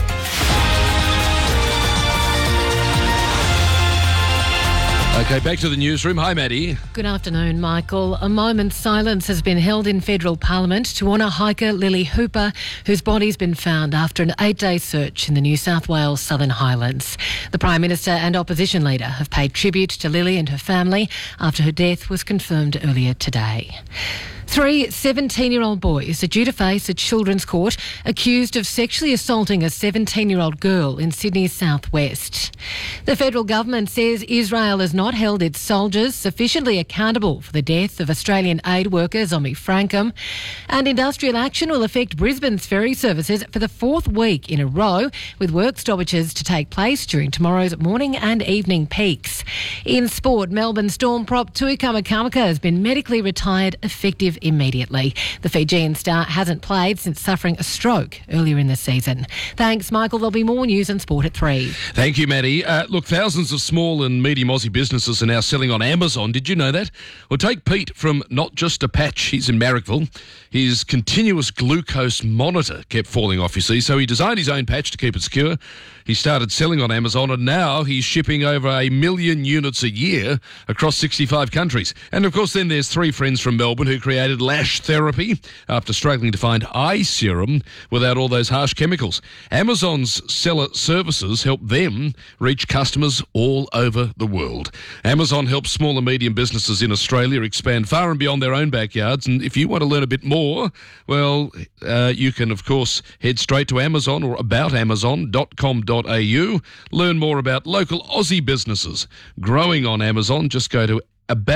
S16: Okay, back to the newsroom. Hi, Maddie.
S28: Good afternoon, Michael. A moment's silence has been held in federal parliament to honour hiker Lily Hooper, whose body's been found after an 8-day search in the New South Wales Southern Highlands. The Prime Minister and opposition leader have paid tribute to Lily and her family after her death was confirmed earlier today. 3 17-year-old boys are due to face a children's court accused of sexually assaulting a 17-year-old girl in Sydney's southwest. The federal government says Israel has not held its soldiers sufficiently accountable for the death of Australian aid worker Zomi Frankham, and industrial action will affect Brisbane's ferry services for the 4th week in a row, with work stoppages to take place during tomorrow's morning and evening peaks. In sport, Melbourne Storm prop Tui Kamikamica has been medically retired effective immediately. The Fijian star hasn't played since suffering a stroke earlier in the season. Thanks, Michael. There'll be more news and sport at 3.
S16: Thank you, Maddie. Look, thousands of small and medium Aussie businesses are now selling on Amazon. Did you know that? Well, take Pete from Not Just a Patch. He's in Marrickville. His continuous glucose monitor kept falling off, you see, so he designed his own patch to keep it secure. He started selling on Amazon, and now he's shipping over 1 million units a year across 65 countries. And, of course, then there's 3 friends from Melbourne who created stimulated lash therapy after struggling to find eye serum without all those harsh chemicals. Amazon's seller services help them reach customers all over the world. Amazon helps small and medium businesses in Australia expand far and beyond their own backyards. And if you want to learn a bit more, well, you can, of course, head straight to Amazon or aboutamazon.com.au. Learn more about local Aussie businesses growing on Amazon. Just go to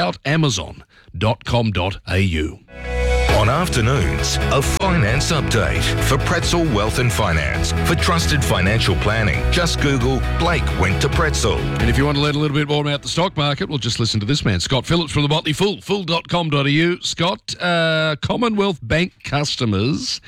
S16: aboutamazon.com.au.
S23: On afternoons, a finance update for Pretzel Wealth and Finance. For trusted financial planning, just Google Blake went to Pretzel.
S16: And if you want to learn a little bit more about the stock market, well, just listen to this man, Scott Phillips from the Motley Fool, fool.com.au. Scott, Commonwealth Bank customers,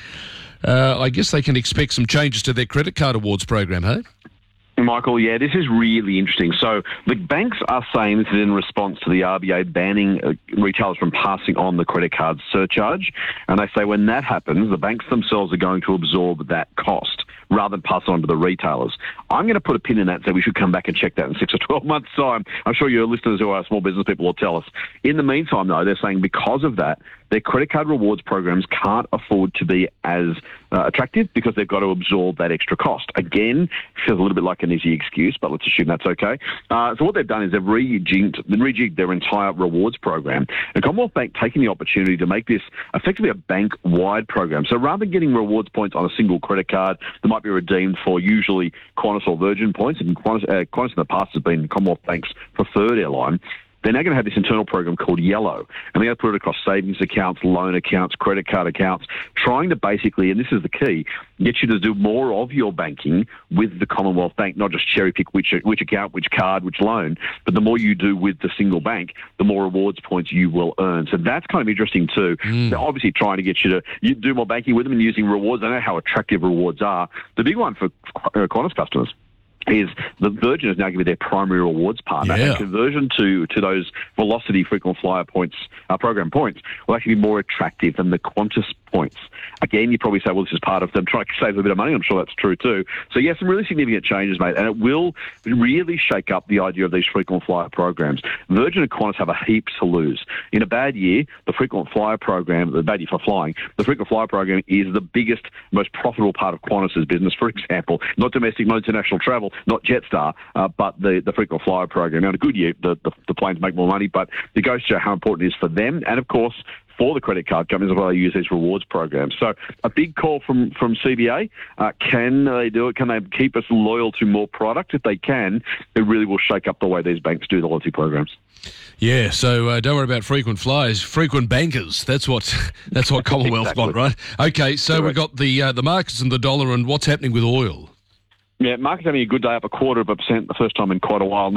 S16: I guess they can expect some changes to their credit card awards program, hey?
S1: Michael, yeah, this is really interesting. So the banks are saying this is in response to the RBA banning retailers from passing on the credit card surcharge. And they say when that happens, the banks themselves are going to absorb that cost rather than pass it on to the retailers. I'm going to put a pin in that and say we should come back and check that in 6 or 12 months' time. I'm sure your listeners who are small business people will tell us. In the meantime, though, they're saying because of that, their credit card rewards programs can't afford to be as attractive because they've got to absorb that extra cost. Again, feels a little bit like an easy excuse, but let's assume that's okay. So what they've done is they've rejigged their entire rewards program. And Commonwealth Bank taking the opportunity to make this effectively a bank-wide program. So rather than getting rewards points on a single credit card that might be redeemed for usually Qantas or Virgin points, and Qantas in the past has been Commonwealth Bank's preferred airline, they're now going to have this internal program called Yellow, and they're going to put it across savings accounts, loan accounts, credit card accounts, trying to basically, and this is the key, get you to do more of your banking with the Commonwealth Bank, not just cherry pick which account, which card, which loan, but the more you do with the single bank, the more rewards points you will earn. So that's kind of interesting too. They're obviously trying to get you to do more banking with them and using rewards. I know how attractive rewards are. The big one for Qantas customers is the Virgin is now going to be their primary rewards partner.
S16: Yeah.
S1: And conversion to those Velocity frequent flyer points, program points, will actually be more attractive than the Qantas points. Again, you probably say, well, this is part of them trying to save a bit of money. I'm sure that's true too. So, yeah, some really significant changes, mate, and it will really shake up the idea of these frequent flyer programs. Virgin and Qantas have a heap to lose. In a bad year, the frequent flyer program, the bad year for flying, the frequent flyer program is the biggest, most profitable part of Qantas's business. For example, not domestic, not international travel, not Jetstar, but the frequent flyer program. Now, in a good year, the planes make more money, but it goes to show how important it is for them and, of course, for the credit card companies as well. They use these rewards programs. So a big call from CBA. Can they do it? Can they keep us loyal to more product? If they can, it really will shake up the way these banks do the loyalty programs.
S16: Yeah, so don't worry about frequent flyers, frequent bankers. That's what Commonwealth
S1: Exactly.
S16: want, right? Okay, so we've got the markets and the dollar, and what's happening with oil?
S1: Yeah, market's having a good day, up 0.25%, the first time in quite a while,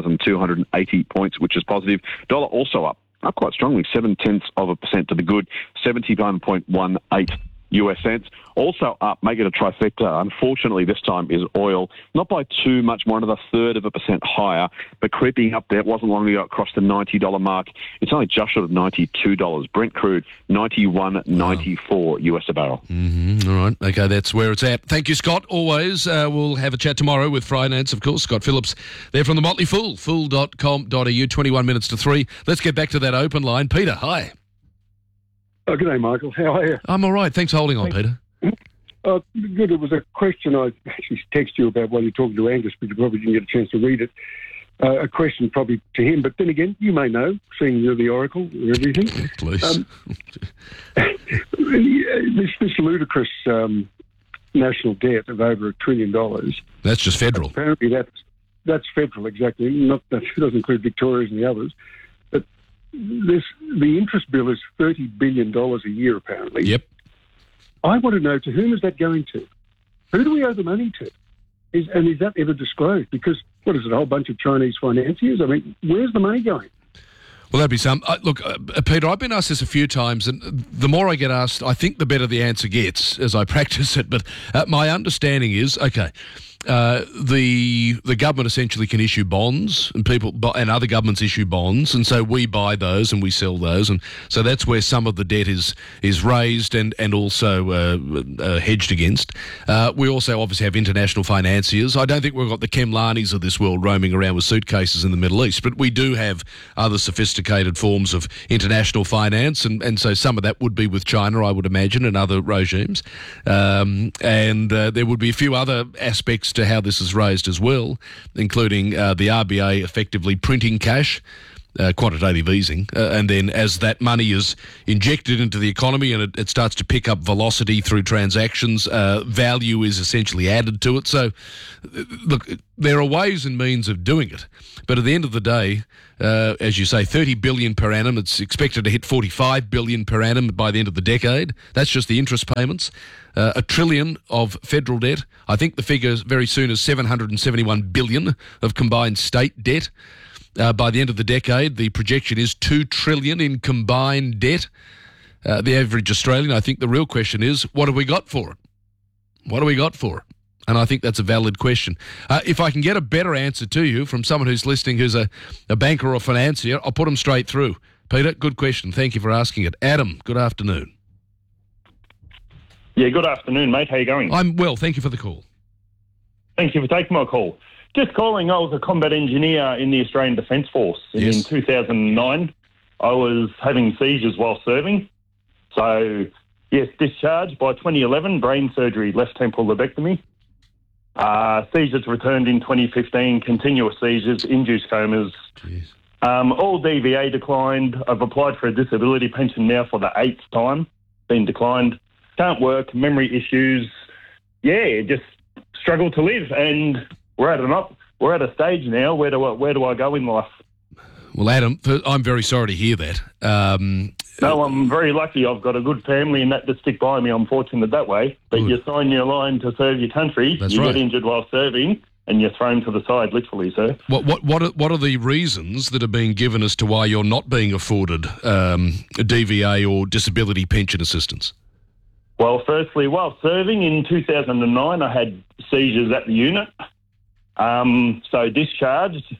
S1: 9,280 points, which is positive. Dollar also up quite strongly, 0.7% to the good, 71.18 US cents. Also up, make it a trifecta. Unfortunately, this time is oil, not by too much more, another 1/3% higher, but creeping up there. It wasn't long ago it crossed the $90 mark. It's only just short of $92. Brent crude, 91.94 US a barrel.
S16: Mm-hmm. All right. Okay, that's where it's at. Thank you, Scott. Always. We'll have a chat tomorrow with finance, of course. Scott Phillips there from the Motley Fool, fool.com.au, 21 minutes to 3. Let's get back to that open line. Peter, hi.
S8: Oh, good day, Michael. How are you?
S16: I'm all right. Thanks for holding on, Peter.
S8: Good. It was a question I actually texted you about while you're talking to Angus, but you probably didn't get a chance to read it. A question probably to him, but then again, you may know, seeing you're the oracle and everything.
S16: Please.
S8: This ludicrous national debt of over $1 trillion.
S16: That's just federal.
S8: Apparently that's federal, exactly. That doesn't include Victoria's and the others. But the interest bill is $30 billion a year, apparently.
S16: Yep.
S8: I want to know, to whom is that going to? Who do we owe the money to? Is that ever disclosed? Because, what is it, a whole bunch of Chinese financiers? I mean, where's the money going?
S16: Well, that'd be some. Look, Peter, I've been asked this a few times, and the more I get asked, I think the better the answer gets as I practice it. But my understanding is, okay, the government essentially can issue bonds, and other governments issue bonds, and so we buy those and we sell those, and so that's where some of the debt is raised and also hedged against. We also obviously have international financiers. I don't think we've got the Kemlanis of this world roaming around with suitcases in the Middle East, but we do have other sophisticated forms of international finance, and so some of that would be with China, I would imagine, and other regimes, and there would be a few other aspects to how this is raised as well, including the RBA effectively printing cash, quantitative easing, and then as that money is injected into the economy and it starts to pick up velocity through transactions, value is essentially added to it. So, look, there are ways and means of doing it, but at the end of the day, as you say, 30 billion per annum, it's expected to hit 45 billion per annum by the end of the decade. That's just the interest payments. $1 trillion of federal debt. I think the figure very soon is 771 billion of combined state debt. By the end of the decade, the projection is $2 trillion in combined debt. The average Australian, I think the real question is, what have we got for it? What do we got for it? And I think that's a valid question. If I can get a better answer to you from someone who's listening who's a banker or financier, I'll put them straight through. Peter, good question. Thank you for asking it. Adam, good afternoon.
S2: Yeah, good afternoon, mate. How you going?
S16: I'm well. Thank you for the call.
S2: Thank you for taking my call. Just calling, I was a combat engineer in the Australian Defence Force.
S16: Yes.
S2: In 2009, I was having seizures while serving. So, yes, discharged by 2011, brain surgery, left temporal lobectomy. Seizures returned in 2015, continuous seizures, induced comas. All DVA declined. I've applied for a disability pension now for the 8th time, been declined. Can't work, memory issues. Yeah, just struggle to live, and we're at a stage now. Where do I go in life?
S16: Well, Adam, I'm very sorry to hear that.
S2: No, I'm very lucky. I've got a good family and that to stick by me. I'm fortunate that way. But you sign your line to serve your country.
S16: That's
S2: you
S16: right.
S2: get injured while serving, and you're thrown to the side, literally, sir.
S16: What are the reasons that are being given as to why you're not being afforded a DVA or disability pension assistance?
S2: Well, firstly, while serving in 2009, I had seizures at the unit. So discharged.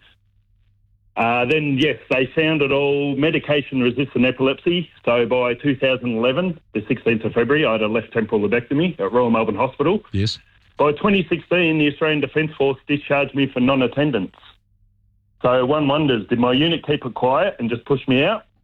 S2: Then, yes, they found it all medication-resistant epilepsy. So by 2011, the 16th of February, I had a left temporal lobectomy at Royal Melbourne Hospital.
S16: Yes.
S2: By 2016, the Australian Defence Force discharged me for non-attendance. So one wonders, did my unit keep it quiet and just push me out?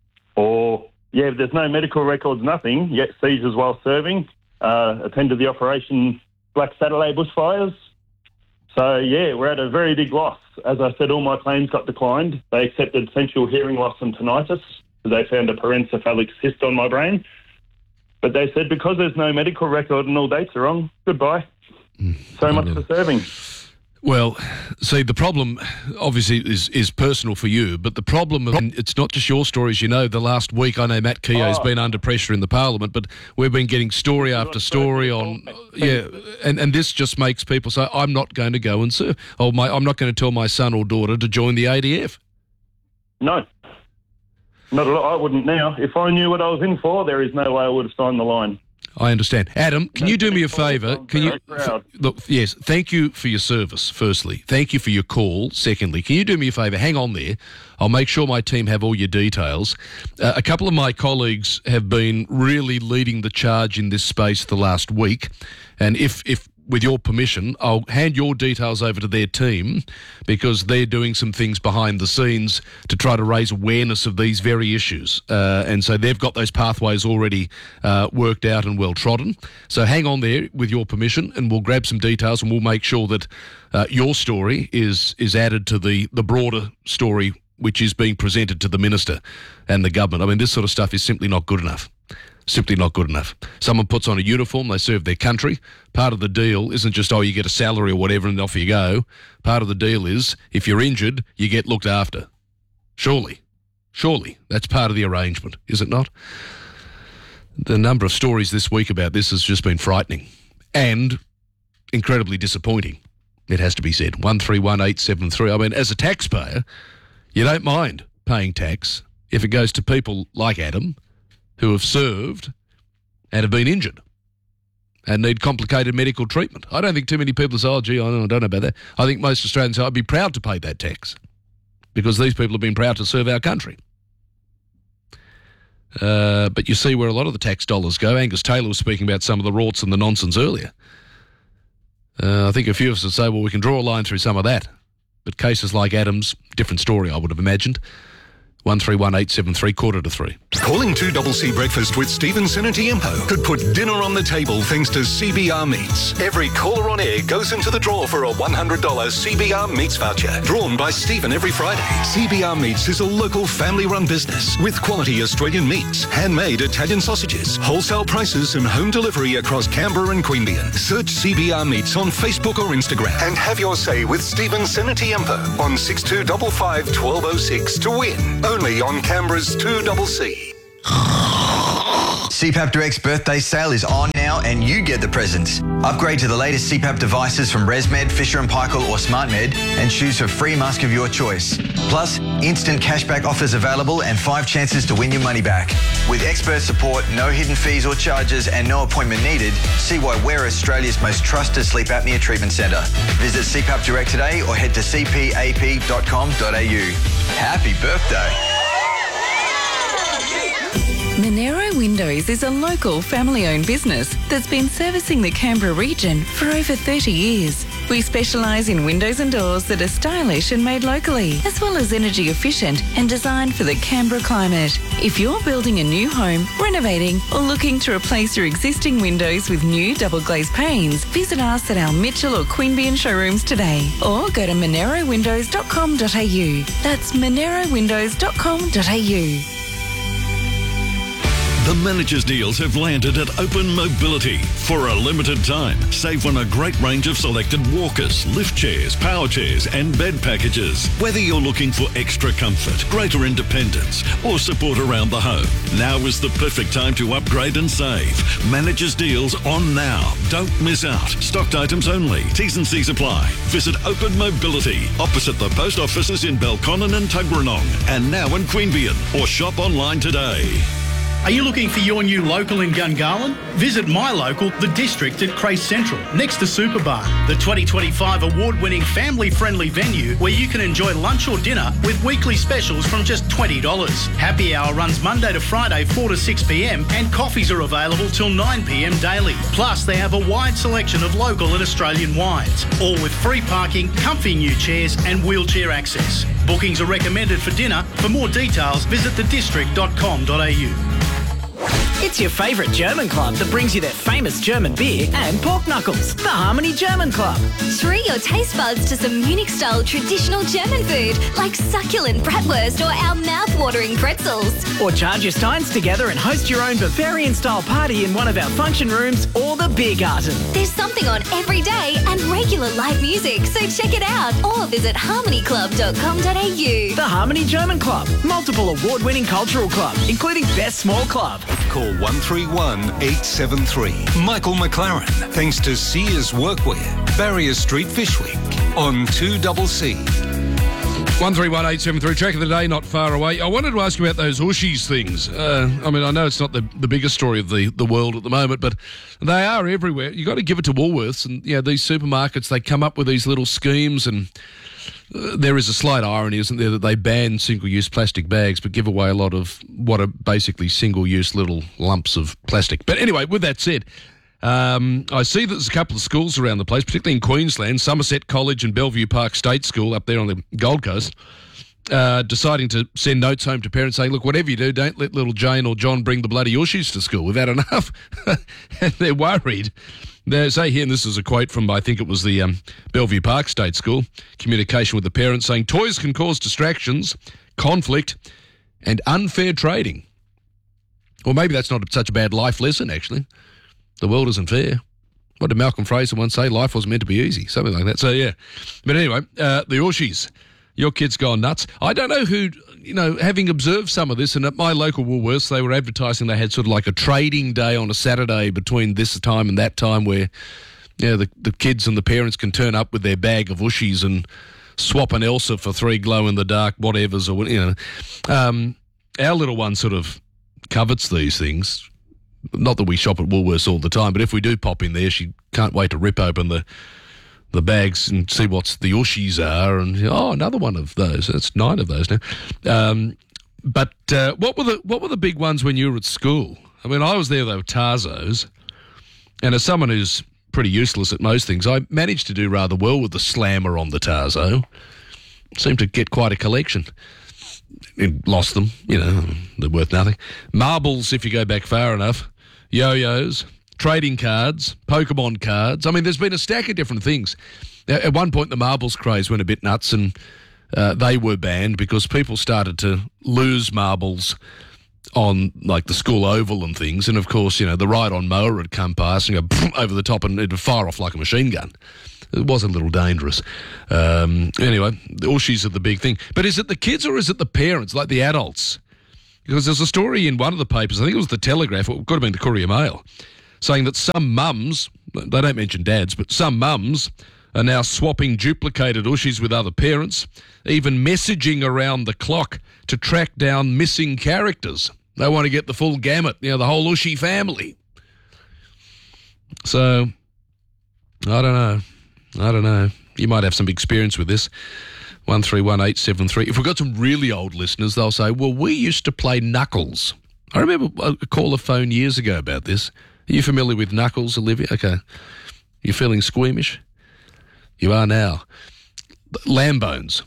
S2: Or, yeah, if there's no medical records, nothing, yet seizures while serving, attended the Operation Black Saturday bushfires. So, yeah, we're at a very big loss. As I said, all my claims got declined. They accepted central hearing loss and tinnitus because they found a parencephalic cyst on my brain. But they said because there's no medical record and all dates are wrong, goodbye. So much for serving.
S16: Well, see, the problem obviously is personal for you, but the problem, and it's not just your stories, you know. The last week, I know Matt Keogh's been under pressure in the Parliament, but we've been getting story after story on, and this just makes people say, I'm not going to go and serve, or I'm not going to tell my son or daughter to join the ADF.
S2: No. Not at all. I wouldn't now. If I knew what I was in for, there is no way I would have signed the line.
S16: I understand. Adam, can you do me a favour? Can you look? Yes, thank you for your service. Firstly, thank you for your call. Secondly, can you do me a favour? Hang on there. I'll make sure my team have all your details. A couple of my colleagues have been really leading the charge in this space the last week, and if with your permission, I'll hand your details over to their team because they're doing some things behind the scenes to try to raise awareness of these very issues. And so they've got those pathways already worked out and well trodden. So hang on there with your permission and we'll grab some details and we'll make sure that your story is added to the broader story which is being presented to the Minister and the government. I mean, this sort of stuff is simply not good enough. Simply not good enough. Someone puts on a uniform, they serve their country. Part of the deal isn't just, you get a salary or whatever and off you go. Part of the deal is, if you're injured, you get looked after. Surely, that's part of the arrangement, is it not? The number of stories this week about this has just been frightening and incredibly disappointing, it has to be said. 131873. I mean, as a taxpayer, you don't mind paying tax if it goes to people like Adam, who have served and have been injured. and need complicated medical treatment. I don't think too many people say, oh, gee, I don't know about that. I think most Australians say, I'd be proud to pay that tax because these people have been proud to serve our country. But you see where a lot of the tax dollars go. Angus Taylor was speaking about some of the rorts and the nonsense earlier. I think a few of us would say, well, we can draw a line through some of that. But cases like Adams, different story, I would have imagined. 131873 3.
S7: Calling 2CC Breakfast with Stephen Senatiempo could put dinner on the table thanks to CBR Meats. Every caller on air goes into the draw for a $100 CBR Meats voucher, drawn by Stephen every Friday. CBR Meats is a local family-run business with quality Australian meats, handmade Italian sausages, wholesale prices and home delivery across Canberra and Queanbeyan. Search CBR Meats on Facebook or Instagram and have your say with Stephen Senatiempo on 6255 1206 to win. Only on Canberra's 2CC.
S9: CPAP Direct's birthday sale is on now and you get the presents. Upgrade to the latest CPAP devices from ResMed, Fisher & Paykel or SmartMed and choose a free mask of your choice. Plus, instant cashback offers available and 5 chances to win your money back. With expert support, no hidden fees or charges and no appointment needed, see why we're Australia's most trusted sleep apnea treatment centre. Visit CPAP Direct today or head to cpap.com.au. Happy birthday!
S10: Monero Windows is a local family-owned business that's been servicing the Canberra region for over 30 years. We specialise in windows and doors that are stylish and made locally, as well as energy efficient and designed for the Canberra climate. If you're building a new home, renovating or looking to replace your existing windows with new double glazed panes, visit us at our Mitchell or Queanbeyan showrooms today or go to monerowindows.com.au. That's monerowindows.com.au.
S11: The managers' deals have landed at Open Mobility. For a limited time, save on a great range of selected walkers, lift chairs, power chairs and bed packages. Whether you're looking for extra comfort, greater independence or support around the home, now is the perfect time to upgrade and save. Managers' deals on now. Don't miss out. Stocked items only. T's and C's apply. Visit Open Mobility opposite the post offices in Belconnen and Tuggeranong and now in Queanbeyan or shop online today.
S12: Are you looking for your new local in Gungahlin? Visit my local, The District at Crace Central, next to Superbar, the 2025 award-winning family-friendly venue where you can enjoy lunch or dinner with weekly specials from just $20. Happy hour runs Monday to Friday 4 to 6 p.m. and coffees are available till 9 p.m. daily. Plus, they have a wide selection of local and Australian wines, all with free parking, comfy new chairs and wheelchair access. Bookings are recommended for dinner. For more details, visit thedistrict.com.au.
S13: It's your favourite German club that brings you their famous German beer and pork knuckles, the Harmony German Club.
S14: Treat your taste buds to some Munich-style traditional German food like succulent bratwurst or our mouth-watering pretzels.
S13: Or charge your steins together and host your own Bavarian-style party in one of our function rooms or the beer garden.
S14: There's something on every day and regular live music, so check it out or visit harmonyclub.com.au.
S13: The Harmony German Club, multiple award-winning cultural club, including Best Small Club.
S7: Call 131 873. Michael McLaren, thanks to Sears Workwear, Barrier Street, Fishwick, on 2CC.
S16: 131873, track of the day, not far away. I wanted to ask you about those Ushies things. I mean, I know it's not the biggest story of the world at the moment, but they are everywhere. You got to give it to Woolworths and these supermarkets. They come up with these little schemes, and there is a slight irony, isn't there, that they ban single-use plastic bags but give away a lot of what are basically single-use little lumps of plastic. But anyway, with that said, I see that there's a couple of schools around the place, particularly in Queensland, Somerset College and Bellevue Park State School up there on the Gold Coast, deciding to send notes home to parents saying, look, whatever you do, don't let little Jane or John bring the bloody Ushies to school. We've had enough. And they're worried. They say here, and this is a quote from, I think it was the Bellevue Park State School, communication with the parents saying, toys can cause distractions, conflict and unfair trading. Well, maybe that's not such a bad life lesson, actually. The world isn't fair. What did Malcolm Fraser once say? Life wasn't meant to be easy, something like that. So, yeah. But anyway, the Ushies, your kid's gone nuts. I don't know who, having observed some of this, and at my local Woolworths, they were advertising they had sort of like a trading day on a Saturday between this time and that time where, the kids and the parents can turn up with their bag of Ushies and swap an Elsa for 3 glow-in-the-dark whatevers or, Our little one sort of covets these things. Not that we shop at Woolworths all the time, but if we do pop in there, she can't wait to rip open the bags and see what the Ushies are, and another one of those. That's 9 of those now. But what were the big ones when you were at school? I mean, I was there, they were Tarzos, and as someone who's pretty useless at most things, I managed to do rather well with the Slammer on the Tarzo. Seemed to get quite a collection. Lost them, they're worth nothing. Marbles, if you go back far enough. Yo-yos, trading cards, Pokemon cards. I mean, there's been a stack of different things. At one point, the marbles craze went a bit nuts, and they were banned because people started to lose marbles on, like, the school oval and things. And, of course, the ride-on mower would come past and go over the top, and it'd fire off like a machine gun. It was a little dangerous. Anyway, the Ushies are the big thing. But is it the kids or is it the parents, like the adults? Because there's a story in one of the papers, I think it was the Telegraph, or it could have been the Courier Mail, saying that some mums, they don't mention dads, but some mums are now swapping duplicated Ushies with other parents, even messaging around the clock to track down missing characters. They want to get the full gamut, the whole Ushi family. So, I don't know. You might have some experience with this. 131873. If we've got some really old listeners, they'll say, well, we used to play Knuckles. I remember a caller phone years ago about this. Are you familiar with Knuckles, Olivia? Okay. You're feeling squeamish? You are now. Lambones.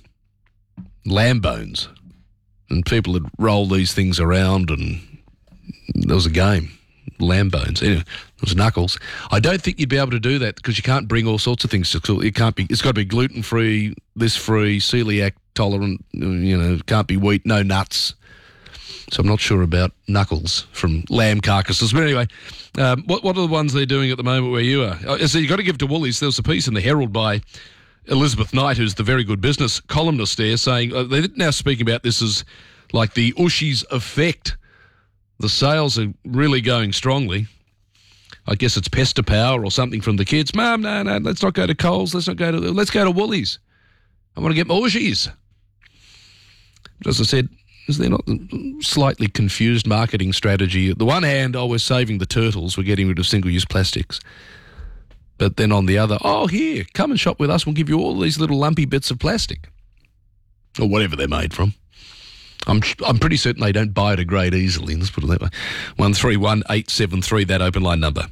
S16: And people would roll these things around, and there was a game. Lambones. Anyway, it was Knuckles. I don't think you'd be able to do that because you can't bring all sorts of things to school. It's got to be gluten-free, this free, celiac tolerant, can't be wheat, no nuts. So I'm not sure about Knuckles from lamb carcasses. But anyway, what are the ones they're doing at the moment where you are? So you've got to give to Woolies. There was a piece in the Herald by Elizabeth Knight, who's the very good business columnist there, saying they're now speaking about this as like the Ushies effect. The sales are really going strongly. I guess it's Pester Power or something from the kids. Mum, no, let's not go to Coles. Let's go to Woolies. I want to get more Ushies. As I said, is there not a slightly confused marketing strategy? At the one hand, we're saving the turtles. We're getting rid of single-use plastics. But then on the other, here, come and shop with us. We'll give you all these little lumpy bits of plastic. Or whatever they're made from. I'm pretty certain they don't biodegrade easily. Let's put it that way. 131873, that open line number.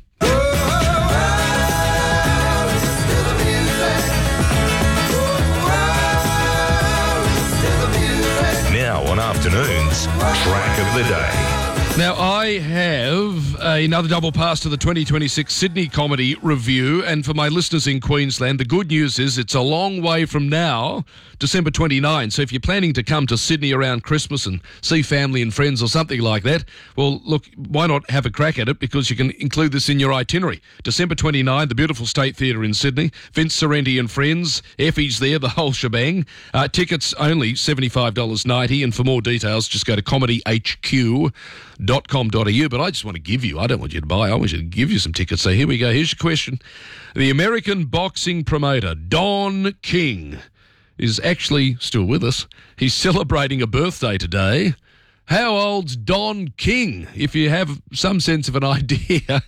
S23: Now on Afternoons, Track of the Day.
S16: Now, I have another double pass to the 2026 Sydney Comedy Review, and for my listeners in Queensland, the good news is it's a long way from now, December 29. So if you're planning to come to Sydney around Christmas and see family and friends or something like that, well, look, why not have a crack at it, because you can include this in your itinerary. December 29, the beautiful State Theatre in Sydney, Vince Sorrenti and friends, Effie's there, the whole shebang. Tickets only $75.90, and for more details, just go to comedyhq.com.au. But I just want to give you, I don't want you to buy, I want you to give you some tickets. So here we go. Here's your question. The American boxing promoter, Don King, is actually still with us. He's celebrating a birthday today. How old's Don King? If you have some sense of an idea,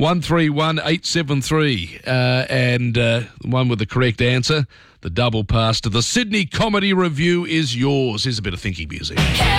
S16: 131873. And one with the correct answer, the double pass to the Sydney Comedy Review is yours. Here's a bit of thinking music.